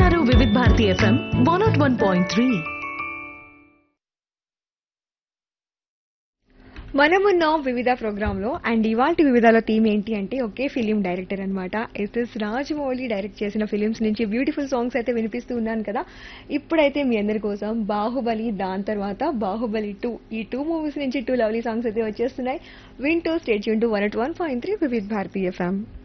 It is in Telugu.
వింటున్నారు వివిధ భారతి ఎఫ్ఎం 101.3. మనమున్నాం వివిధ ప్రోగ్రాంలో అండ్ ఇవాల్టి వివిధలో థీమ్ ఏంటి అంటే ఒకే ఫిలిం డైరెక్టర్ అన్నమాట. ఎస్ఎస్ రాజమౌళి డైరెక్ట్ చేసిన ఫిలిమ్స్ నుంచి బ్యూటిఫుల్ సాంగ్స్ అయితే వినిపిస్తూ ఉన్నాను కదా. ఇప్పుడైతే మీ అందరి కోసం బాహుబలి, దాని తర్వాత బాహుబలి 2, ఈ 2 మూవీస్ నుంచి 2 లవ్లీ సాంగ్స్ అయితే వచ్చేస్తున్నాయి. వింటూ స్టే ట్యూన్ టు 101.3 వివిధ భారతి ఎఫ్ఎం.